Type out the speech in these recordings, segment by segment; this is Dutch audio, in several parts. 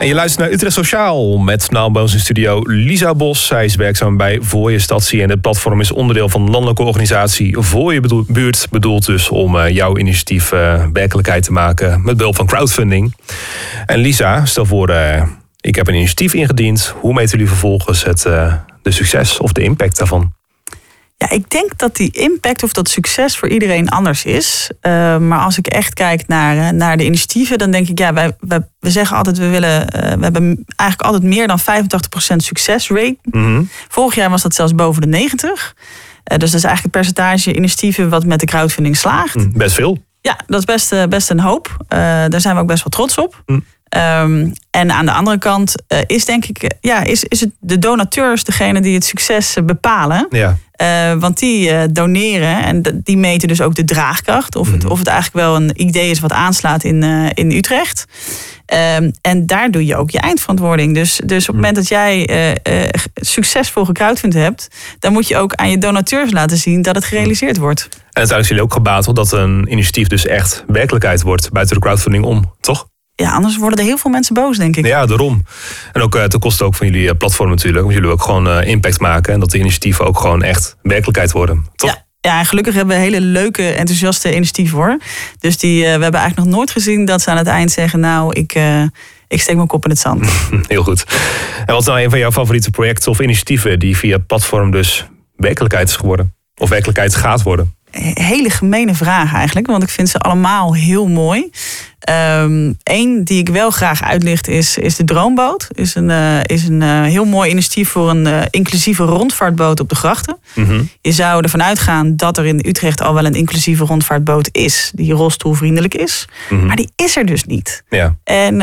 En je luistert naar Utrecht Sociaal met vanavond bij ons in studio Lisa Bos. Zij is werkzaam bij Voor Je Stadsie en het platform is onderdeel van de landelijke organisatie Voor Je Buurt. Bedoeld dus om jouw initiatief werkelijkheid te maken met behulp van crowdfunding. En Lisa, stel voor, ik heb een initiatief ingediend. Hoe meten jullie vervolgens de succes of de impact daarvan? Ja, ik denk dat die impact of dat succes voor iedereen anders is. Maar als ik echt kijk naar de initiatieven, dan denk ik, ja, we zeggen altijd, we hebben eigenlijk altijd meer dan 85% succesrate. Mm-hmm. Vorig jaar was dat zelfs boven de 90. Dus dat is eigenlijk het percentage initiatieven wat met de crowdfunding slaagt. Best veel. Ja, dat is best een hoop. Daar zijn we ook best wel trots op. En aan de andere kant is denk ik, is het de donateurs degene die het succes bepalen. Ja. Want die doneren en die meten dus ook de draagkracht. Of het eigenlijk wel een idee is wat aanslaat in Utrecht. En daar doe je ook je eindverantwoording. Dus op het moment dat jij succesvol gecrowdfund hebt, dan moet je ook aan je donateurs laten zien dat het gerealiseerd wordt. En uiteindelijk zijn jullie ook gebaat dat een initiatief dus echt werkelijkheid wordt buiten de crowdfunding om, toch? Ja, anders worden er heel veel mensen boos, denk ik. Ja, daarom. En ook ten koste ook van jullie platform natuurlijk. Want jullie ook gewoon impact maken. En dat de initiatieven ook gewoon echt werkelijkheid worden. Toch? Ja, en gelukkig hebben we hele leuke, enthousiaste initiatieven hoor. Dus we hebben eigenlijk nog nooit gezien dat ze aan het eind zeggen, nou, ik steek mijn kop in het zand. Heel goed. En wat is nou een van jouw favoriete projecten of initiatieven die via het platform dus werkelijkheid is geworden? Of werkelijkheid gaat worden? Hele gemene vraag eigenlijk, want ik vind ze allemaal heel mooi. Eén die ik wel graag uitlicht is de Droomboot. Is een heel mooi initiatief voor een inclusieve rondvaartboot op de grachten. Mm-hmm. Je zou ervan uitgaan dat er in Utrecht al wel een inclusieve rondvaartboot is die rolstoelvriendelijk is. Mm-hmm. Maar die is er dus niet. Ja.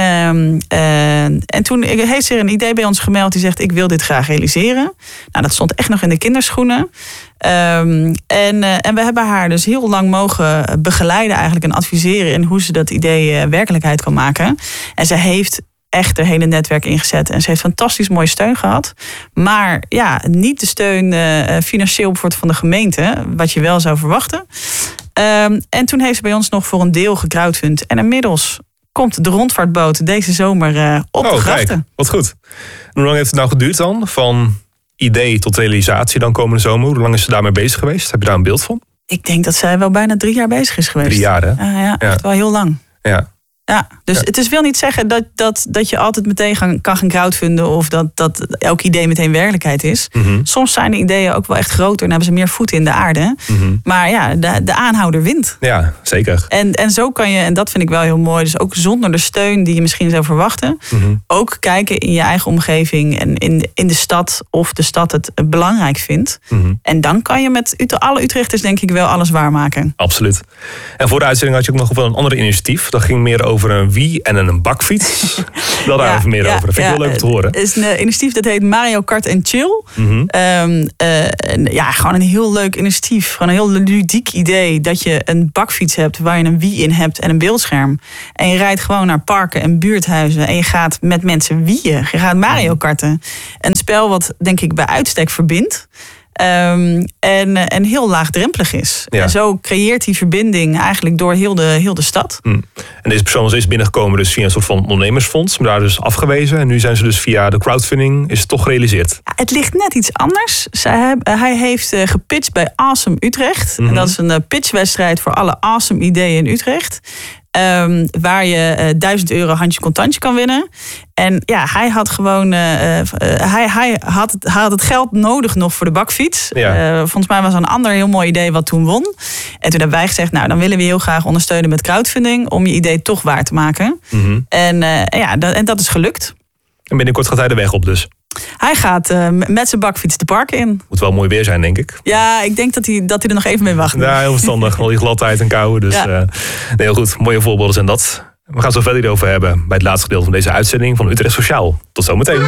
En toen heeft ze een idee bij ons gemeld die zegt, ik wil dit graag realiseren. Nou, dat stond echt nog in de kinderschoenen. En we hebben haar dus heel lang mogen begeleiden eigenlijk en adviseren in hoe ze dat idee werkelijkheid kan maken. En ze heeft echt haar hele netwerk ingezet en ze heeft fantastisch mooie steun gehad. Maar ja, niet de steun financieel bijvoorbeeld van de gemeente, wat je wel zou verwachten. En toen heeft ze bij ons nog voor een deel gecrowdfund. En inmiddels komt de rondvaartboot deze zomer op de grachten. Kijk, wat goed. En hoe lang heeft het nou geduurd dan? Van idee tot realisatie dan komende zomer. Hoe lang is ze daarmee bezig geweest? Heb je daar een beeld van? Ik denk dat zij wel bijna 3 jaar bezig is geweest. 3 jaar, hè? Ja, echt wel heel lang. Ja. Ja, dus het wil niet zeggen dat je altijd meteen kan gaan crowdfunden of dat elk idee meteen werkelijkheid is. Mm-hmm. Soms zijn de ideeën ook wel echt groter en hebben ze meer voeten in de aarde. Mm-hmm. Maar ja, de aanhouder wint. Ja, zeker. En zo kan je, en dat vind ik wel heel mooi, dus ook zonder de steun die je misschien zou verwachten, mm-hmm. ook kijken in je eigen omgeving en in de stad of de stad het belangrijk vindt. Mm-hmm. En dan kan je met alle Utrechters denk ik wel alles waarmaken. Absoluut. En voor de uitzending had je ook nog wel een ander initiatief. Dat ging meer over een wie en een bakfiets. Wil daar even meer over. Dat vind ik heel leuk om te horen. Het is een initiatief dat heet Mario Kart en Chill. Mm-hmm. Gewoon een heel leuk initiatief. Gewoon een heel ludiek idee dat je een bakfiets hebt waar je een wie in hebt en een beeldscherm. En je rijdt gewoon naar parken en buurthuizen en je gaat met mensen wieën. Je gaat Mario Karten. Een spel wat denk ik bij uitstek verbindt. En heel laagdrempelig is. Ja. En zo creëert die verbinding eigenlijk door heel de stad. En deze persoon is binnengekomen dus via een soort van ondernemersfonds. Maar daar dus afgewezen. En nu zijn ze dus via de crowdfunding is het toch gerealiseerd. Ja, het ligt net iets anders. Hij heeft gepitcht bij Awesome Utrecht. Mm-hmm. En dat is een pitchwedstrijd voor alle awesome ideeën in Utrecht. Waar je €1000 handje contantje kan winnen. En ja, hij had gewoon hij had het geld nodig nog voor de bakfiets. Ja. Volgens mij was er een ander heel mooi idee wat toen won. En toen hebben wij gezegd, nou dan willen we heel graag ondersteunen met crowdfunding om je idee toch waar te maken. Mm-hmm. En dat is gelukt. En binnenkort gaat hij de weg op dus. Hij gaat met zijn bakfiets de park in. Moet wel mooi weer zijn, denk ik. Ja, ik denk dat hij er nog even mee wacht. Ja, heel verstandig. Al die gladheid en kou. Dus heel goed. Mooie voorbeelden zijn dat. We gaan zo verder over hebben bij het laatste gedeelte van deze uitzending van Utrecht Sociaal. Tot zometeen.